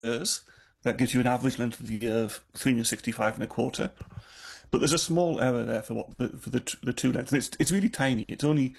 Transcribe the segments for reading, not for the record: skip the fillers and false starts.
years. That gives you an average length of the year of 365 and a quarter. But there's a small error there for the true length. And it's really tiny. It's only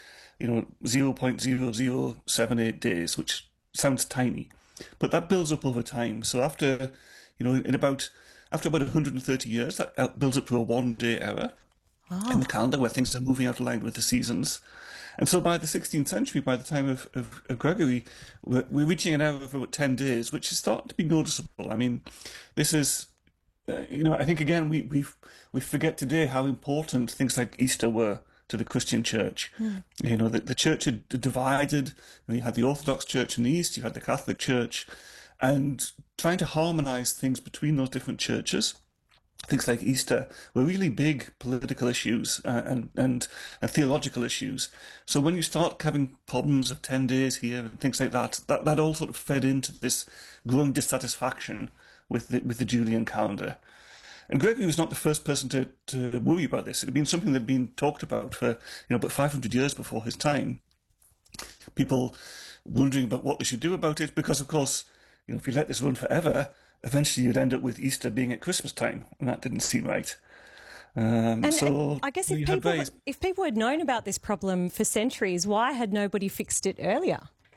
0.0078 days, which sounds tiny, but that builds up over time. So after after about 130 years, that builds up to a 1 day error in the Oh, calendar where things are moving out of line with the seasons. And so by the 16th century, by the time of Gregory, we're reaching an error of about 10 days, which is starting to be noticeable. I mean, this is, I think again, we forget today how important things like Easter were to the Christian church. The church had divided. You had the Orthodox Church in the East, you had the Catholic Church, and trying to harmonize things between those different churches, things like Easter, were really big political issues and theological issues. So when you start having problems of 10 days here and things like that all sort of fed into this growing dissatisfaction with the Julian calendar. And Gregory was not the first person to worry about this. It had been something that had been talked about for about 500 years before his time. People wondering about what they should do about it, because of course, if you let this run forever, eventually you'd end up with Easter being at Christmas time, and that didn't seem right. and So I guess you had various. if people had known about this problem for centuries, why had nobody fixed it earlier?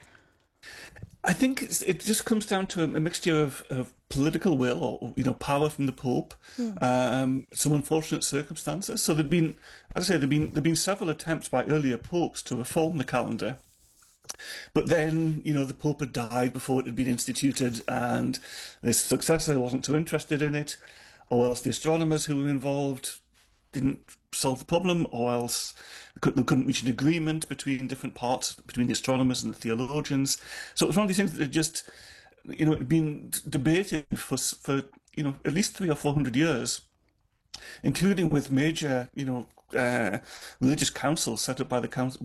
I think it just comes down to a mixture of political will, or power from the Pope, some unfortunate circumstances. So there'd been, as I say, there'd been several attempts by earlier popes to reform the calendar, but then the Pope had died before it had been instituted, and his successor wasn't too interested in it, or else the astronomers who were involved didn't solve the problem, or else they couldn't reach an agreement between different parts, between the astronomers and the theologians. So it was one of these things that had just, had been debated for at least 300 or 400 years, including with major, religious councils set up by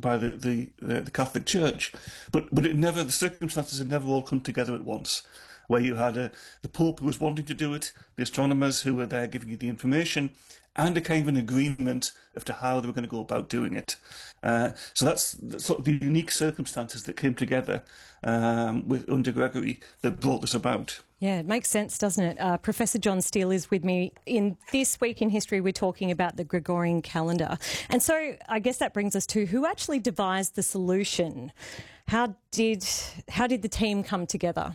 the Catholic Church. But the circumstances had never all come together at once, where you had the Pope who was wanting to do it, the astronomers who were there giving you the information, and a kind of an agreement as to how they were going to go about doing it. So that's sort of the unique circumstances that came together under Gregory that brought this about. Yeah, it makes sense, doesn't it? Professor John Steele is with me. In This Week in History, we're talking about the Gregorian calendar. And so I guess that brings us to who actually devised the solution. How did the team come together?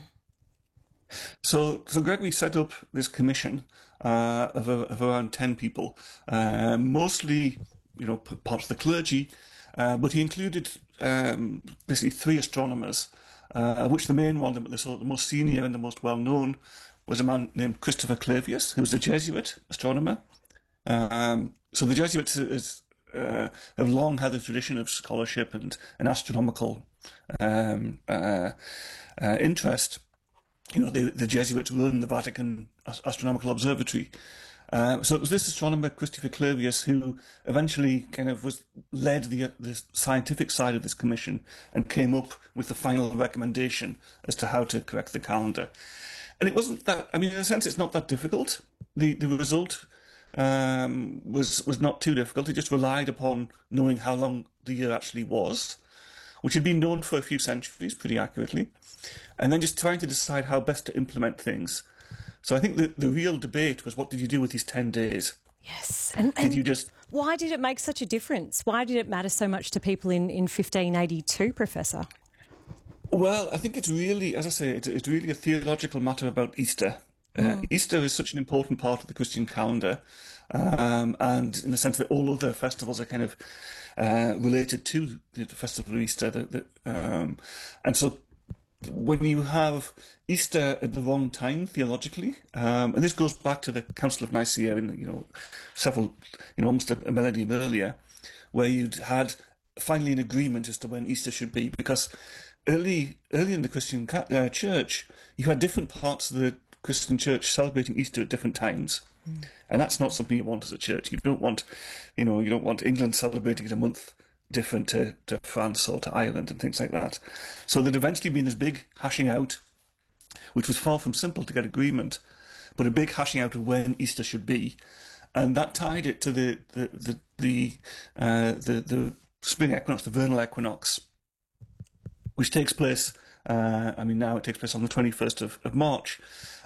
So Gregory set up this commission of around 10 people, mostly, parts of the clergy, but he included basically three astronomers, of which the main one, the most senior and the most well-known, was a man named Christopher Clavius, who was a Jesuit astronomer. So the Jesuits have long had a tradition of scholarship and an astronomical interest. The Jesuits run the Vatican Astronomical Observatory. So it was this astronomer, Christopher Clavius, who eventually kind of led the scientific side of this commission and came up with the final recommendation as to how to correct the calendar. And it wasn't that, in a sense, it's not that difficult. The result was not too difficult. It just relied upon knowing how long the year actually was, which had been known for a few centuries pretty accurately, and then just trying to decide how best to implement things. So I think the real debate was, what did you do with these 10 days? Yes. Did you just... Why did it make such a difference? Why did it matter so much to people in 1582, Professor? Well, I think it's really, as I say, it's really a theological matter about Easter. Easter is such an important part of the Christian calendar, and in the sense that all other festivals are kind of related to the festival of Easter. And so when you have Easter at the wrong time theologically, and this goes back to the Council of Nicaea in several, almost a millennium earlier, where you'd had finally an agreement as to when Easter should be, because early in the Christian church, you had different parts of the Christian church celebrating Easter at different times. And that's not something you want as a church. You don't want England celebrating it a month different to France or to Ireland and things like that. So there'd eventually been this big hashing out, which was far from simple to get agreement, but a big hashing out of when Easter should be, and that tied it to the spring equinox, the vernal equinox, which takes place I mean, now it takes place on the 21st of March.